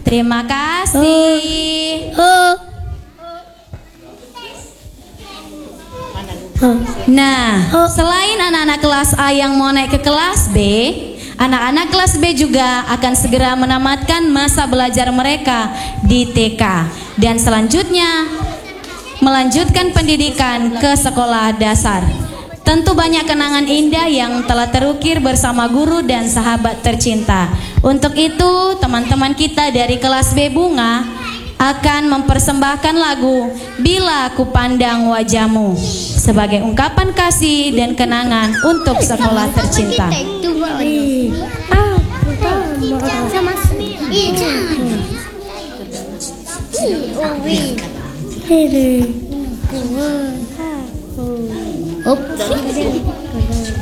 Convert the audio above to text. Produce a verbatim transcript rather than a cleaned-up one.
Terima kasih. Nah, selain anak-anak kelas A yang mau naik ke kelas B, anak-anak kelas B juga akan segera menamatkan masa belajar mereka di T K dan selanjutnya melanjutkan pendidikan ke sekolah dasar. Tentu banyak kenangan indah yang telah terukir bersama guru dan sahabat tercinta. Untuk itu, teman-teman kita dari kelas B Bunga akan mempersembahkan lagu Bila Ku Pandang Wajahmu sebagai ungkapan kasih dan kenangan untuk sekolah tercinta. Oh,